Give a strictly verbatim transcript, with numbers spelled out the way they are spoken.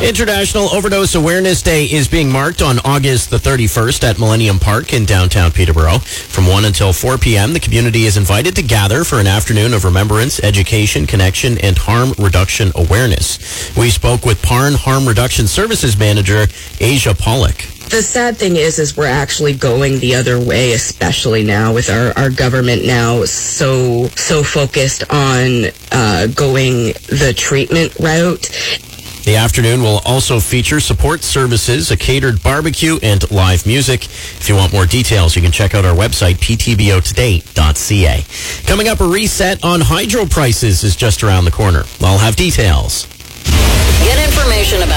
International Overdose Awareness Day is being marked on August the thirty-first at Millennium Park in downtown Peterborough. From one until four p.m., the community is invited to gather for an afternoon of remembrance, education, connection, and harm reduction awareness. We spoke with Parn Harm Reduction Services Manager Asia Pollock. The sad thing is, is we're actually going the other way, especially now with our, our government now so, so focused on uh, going the treatment route. The afternoon will also feature support services, a catered barbecue, and live music. If you want more details, you can check out our website, p t b o today dot c a. Coming up, a reset on hydro prices is just around the corner. I'll have details. Get information about